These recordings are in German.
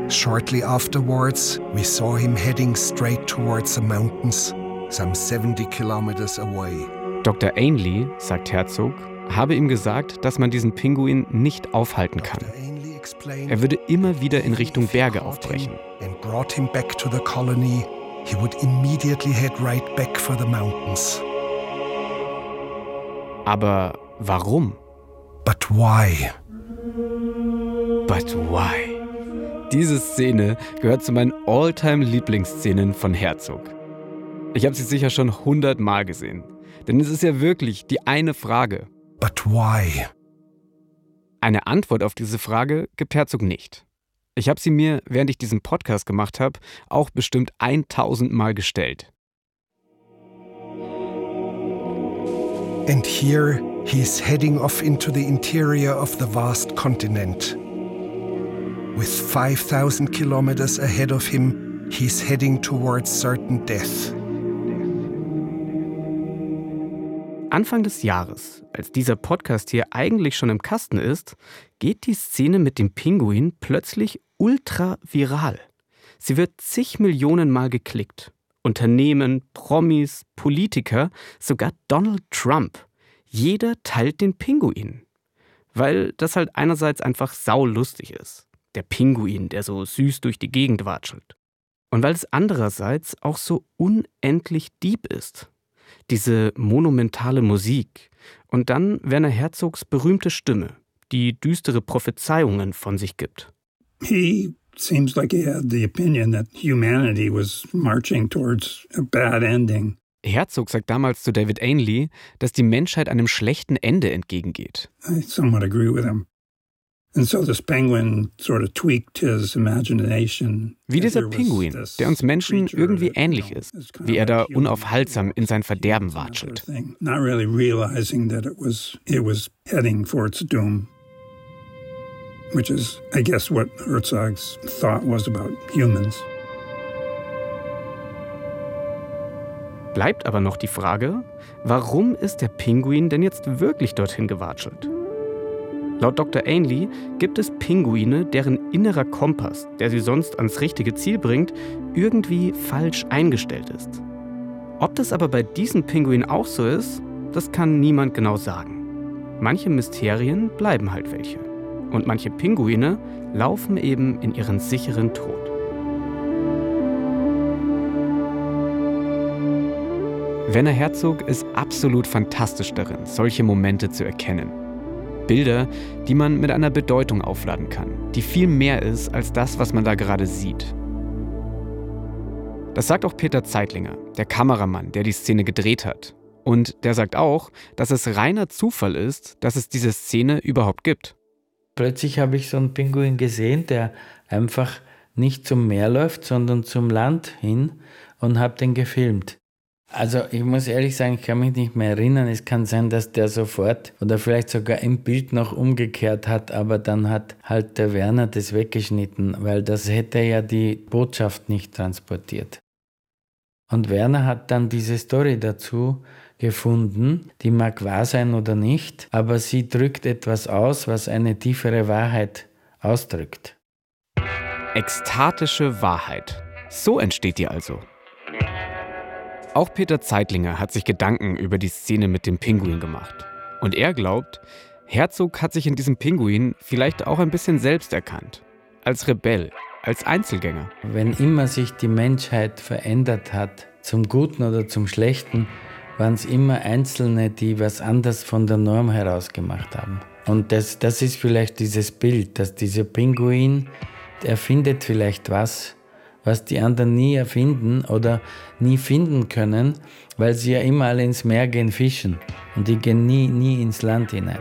Shortly afterwards, we saw him heading straight towards the mountains, some 70 kilometers away. Dr. Ainley, sagt Herzog, habe ihm gesagt, dass man diesen Pinguin nicht aufhalten kann. Er würde immer wieder in Richtung Berge aufbrechen. And brought him back to the colony. He would immediately head right back for the mountains. Aber warum? But why? But why? Diese Szene gehört zu meinen All-Time-Lieblingsszenen von Herzog. Ich habe sie sicher schon 100 Mal gesehen. Denn es ist ja wirklich die eine Frage. But why? Eine Antwort auf diese Frage gibt Herzog nicht. Ich habe sie mir, während ich diesen Podcast gemacht habe, auch bestimmt 1000 Mal gestellt. And here he's heading off into the interior of the vast continent. With 5,000 kilometers ahead of him, he's heading towards certain death. Anfang des Jahres, als dieser Podcast hier eigentlich schon im Kasten ist, geht die Szene mit dem Pinguin plötzlich ultra viral. Sie wird zig Millionen Mal geklickt. Unternehmen, Promis, Politiker, sogar Donald Trump. Jeder teilt den Pinguin. Weil das halt einerseits einfach saulustig ist. Der Pinguin, der so süß durch die Gegend watschelt. Und weil es andererseits auch so unendlich deep ist. Diese monumentale Musik und dann Werner Herzogs berühmte Stimme, die düstere Prophezeiungen von sich gibt. He seems like he had the opinion that humanity was marching towards a bad ending. Herzog sagt damals zu David Ainley, dass die Menschheit einem schlechten Ende entgegengeht. I somewhat agree with him. And so this penguin sort of tweaked his imagination. Wie dieser Pinguin, der uns Menschen irgendwie ähnlich ist, wie er da unaufhaltsam in sein Verderben watschelt. Not really realizing that it was heading for its doom. Which is, I guess, what Herzog's thought was about humans. Bleibt aber noch die Frage, warum ist der Pinguin denn jetzt wirklich dorthin gewatschelt? Laut Dr. Ainley gibt es Pinguine, deren innerer Kompass, der sie sonst ans richtige Ziel bringt, irgendwie falsch eingestellt ist. Ob das aber bei diesem Pinguin auch so ist, das kann niemand genau sagen. Manche Mysterien bleiben halt welche. Und manche Pinguine laufen eben in ihren sicheren Tod. Werner Herzog ist absolut fantastisch darin, solche Momente zu erkennen. Bilder, die man mit einer Bedeutung aufladen kann, die viel mehr ist als das, was man da gerade sieht. Das sagt auch Peter Zeitlinger, der Kameramann, der die Szene gedreht hat. Und der sagt auch, dass es reiner Zufall ist, dass es diese Szene überhaupt gibt. Plötzlich habe ich so einen Pinguin gesehen, der einfach nicht zum Meer läuft, sondern zum Land hin und habe den gefilmt. Also ich muss ehrlich sagen, ich kann mich nicht mehr erinnern. Es kann sein, dass der sofort oder vielleicht sogar im Bild noch umgekehrt hat, aber dann hat halt der Werner das weggeschnitten, weil das hätte ja die Botschaft nicht transportiert. Und Werner hat dann diese Story dazu gefunden, die mag wahr sein oder nicht, aber sie drückt etwas aus, was eine tiefere Wahrheit ausdrückt. Ekstatische Wahrheit. So entsteht die also. Auch Peter Zeitlinger hat sich Gedanken über die Szene mit dem Pinguin gemacht. Und er glaubt, Herzog hat sich in diesem Pinguin vielleicht auch ein bisschen selbst erkannt. Als Rebell, als Einzelgänger. Wenn immer sich die Menschheit verändert hat, zum Guten oder zum Schlechten, waren es immer Einzelne, die was anderes von der Norm heraus gemacht haben. Und das ist vielleicht dieses Bild, dass dieser Pinguin, der findet vielleicht was die anderen nie erfinden oder nie finden können, weil sie ja immer alle ins Meer gehen fischen und die gehen nie ins Land hinein.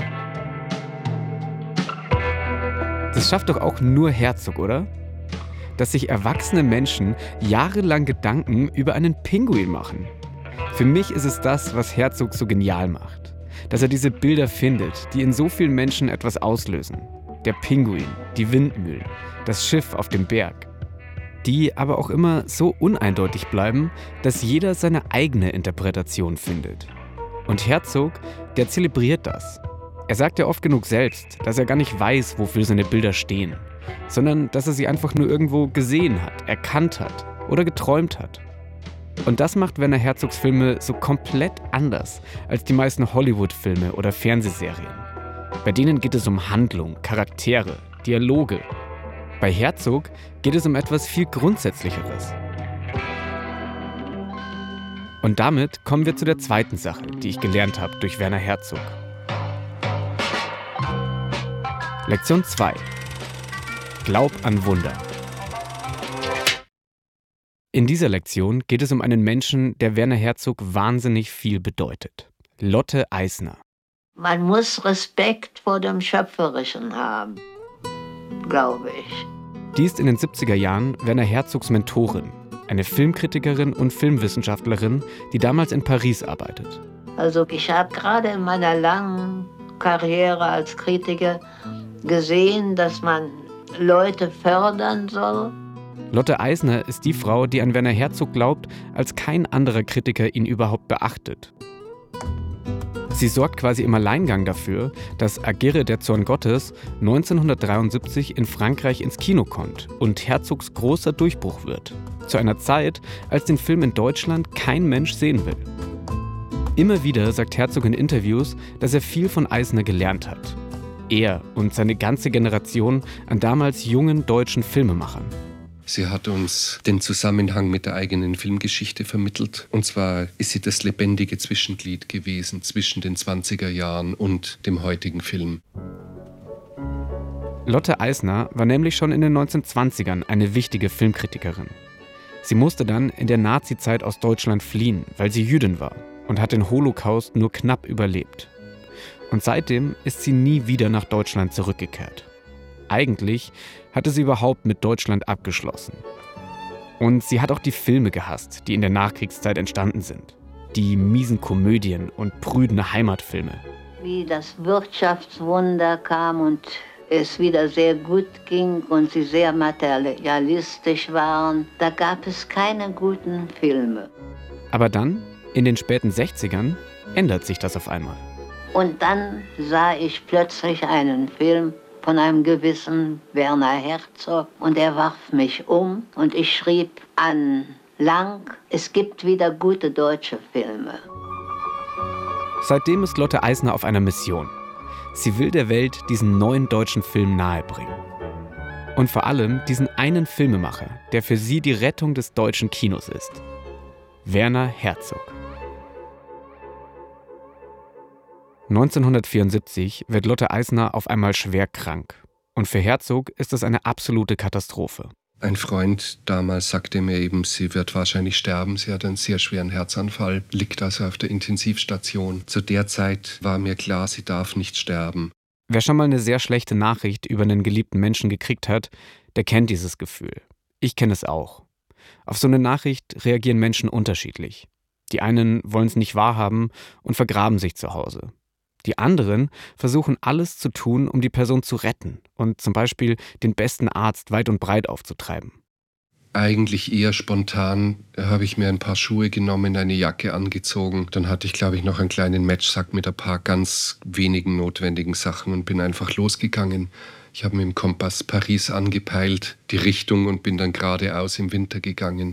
Das schafft doch auch nur Herzog, oder? Dass sich erwachsene Menschen jahrelang Gedanken über einen Pinguin machen. Für mich ist es das, was Herzog so genial macht. Dass er diese Bilder findet, die in so vielen Menschen etwas auslösen. Der Pinguin, die Windmühlen, das Schiff auf dem Berg. Die aber auch immer so uneindeutig bleiben, dass jeder seine eigene Interpretation findet. Und Herzog, der zelebriert das. Er sagt ja oft genug selbst, dass er gar nicht weiß, wofür seine Bilder stehen. sondern dass er sie einfach nur irgendwo gesehen hat, erkannt hat oder geträumt hat. Und das macht Werner Herzogs Filme so komplett anders als die meisten Hollywood-Filme oder Fernsehserien. Bei denen geht es um Handlung, Charaktere, Dialoge. Bei Herzog geht es um etwas viel Grundsätzlicheres. Und damit kommen wir zu der zweiten Sache, die ich gelernt habe durch Werner Herzog. Lektion 2. Glaub an Wunder. In dieser Lektion geht es um einen Menschen, der Werner Herzog wahnsinnig viel bedeutet. Lotte Eisner. Man muss Respekt vor dem Schöpferischen haben, glaube ich. Die ist in den 70er Jahren Werner Herzogs Mentorin, eine Filmkritikerin und Filmwissenschaftlerin, die damals in Paris arbeitet. Also ich habe gerade in meiner langen Karriere als Kritiker gesehen, dass man Leute fördern soll. Lotte Eisner ist die Frau, die an Werner Herzog glaubt, als kein anderer Kritiker ihn überhaupt beachtet. Sie sorgt quasi im Alleingang dafür, dass Agirre, der Zorn Gottes 1973 in Frankreich ins Kino kommt und Herzogs großer Durchbruch wird. Zu einer Zeit, als den Film in Deutschland kein Mensch sehen will. Immer wieder sagt Herzog in Interviews, dass er viel von Eisner gelernt hat. Er und seine ganze Generation an damals jungen deutschen Filmemachern. Sie hat uns den Zusammenhang mit der eigenen Filmgeschichte vermittelt. Und zwar ist sie das lebendige Zwischenglied gewesen zwischen den 20er Jahren und dem heutigen Film. Lotte Eisner war nämlich schon in den 1920ern eine wichtige Filmkritikerin. Sie musste dann in der Nazizeit aus Deutschland fliehen, weil sie Jüdin war und hat den Holocaust nur knapp überlebt. Und seitdem ist sie nie wieder nach Deutschland zurückgekehrt. Eigentlich hatte sie überhaupt mit Deutschland abgeschlossen. Und sie hat auch die Filme gehasst, die in der Nachkriegszeit entstanden sind. Die miesen Komödien und prüden Heimatfilme. Wie das Wirtschaftswunder kam und es wieder sehr gut ging und sie sehr materialistisch waren, da gab es keine guten Filme. Aber dann, in den späten 60ern, ändert sich das auf einmal. Und dann sah ich plötzlich einen Film von einem gewissen Werner Herzog und er warf mich um und ich schrieb an Lang, es gibt wieder gute deutsche Filme. Seitdem ist Lotte Eisner auf einer Mission. Sie will der Welt diesen neuen deutschen Film nahebringen. Und vor allem diesen einen Filmemacher, der für sie die Rettung des deutschen Kinos ist. Werner Herzog. 1974 wird Lotte Eisner auf einmal schwer krank. Und für Herzog ist das eine absolute Katastrophe. Ein Freund damals sagte mir eben, sie wird wahrscheinlich sterben. Sie hat einen sehr schweren Herzanfall, liegt also auf der Intensivstation. Zu der Zeit war mir klar, sie darf nicht sterben. Wer schon mal eine sehr schlechte Nachricht über einen geliebten Menschen gekriegt hat, der kennt dieses Gefühl. Ich kenne es auch. Auf so eine Nachricht reagieren Menschen unterschiedlich. Die einen wollen es nicht wahrhaben und vergraben sich zu Hause. Die anderen versuchen alles zu tun, um die Person zu retten und zum Beispiel den besten Arzt weit und breit aufzutreiben. Eigentlich eher spontan habe ich mir ein paar Schuhe genommen, eine Jacke angezogen. Dann hatte ich, glaube ich, noch einen kleinen Matchsack mit ein paar ganz wenigen notwendigen Sachen und bin einfach losgegangen. Ich habe mit dem Kompass Paris angepeilt, die Richtung, und bin dann geradeaus im Winter gegangen.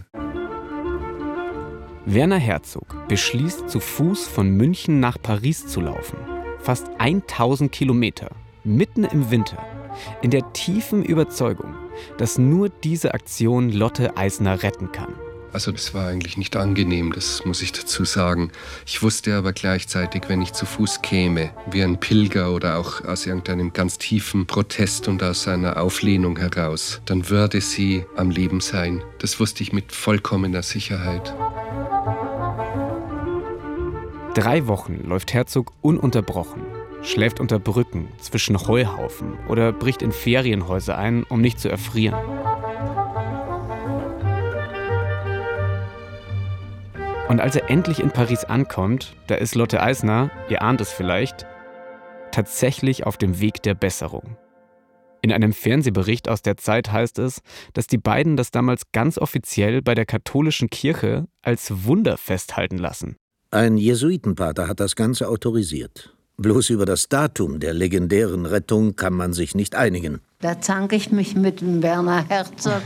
Werner Herzog beschließt, zu Fuß von München nach Paris zu laufen. Fast 1000 Kilometer, mitten im Winter, in der tiefen Überzeugung, dass nur diese Aktion Lotte Eisner retten kann. Also es war eigentlich nicht angenehm, das muss ich dazu sagen. Ich wusste aber gleichzeitig, wenn ich zu Fuß käme, wie ein Pilger oder auch aus irgendeinem ganz tiefen Protest und aus einer Auflehnung heraus, dann würde sie am Leben sein. Das wusste ich mit vollkommener Sicherheit. 3 Wochen läuft Herzog ununterbrochen, schläft unter Brücken zwischen Heuhaufen oder bricht in Ferienhäuser ein, um nicht zu erfrieren. Und als er endlich in Paris ankommt, da ist Lotte Eisner, ihr ahnt es vielleicht, tatsächlich auf dem Weg der Besserung. In einem Fernsehbericht aus der Zeit heißt es, dass die beiden das damals ganz offiziell bei der katholischen Kirche als Wunder festhalten lassen. Ein Jesuitenpater hat das Ganze autorisiert. Bloß über das Datum der legendären Rettung kann man sich nicht einigen. Da zanke ich mich mit dem Werner Herzog.